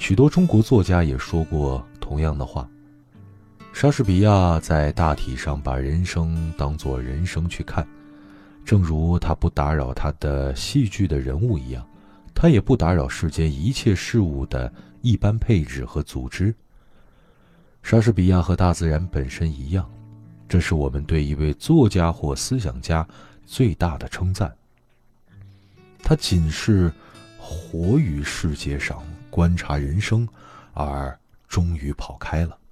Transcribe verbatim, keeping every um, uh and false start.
许多中国作家也说过同样的话。莎士比亚在大体上把人生当作人生去看，正如他不打扰他的戏剧的人物一样，他也不打扰世间一切事物的一般配置和组织。莎士比亚和大自然本身一样，这是我们对一位作家或思想家最大的称赞。他仅是活于世界上，观察人生，而终于跑开了。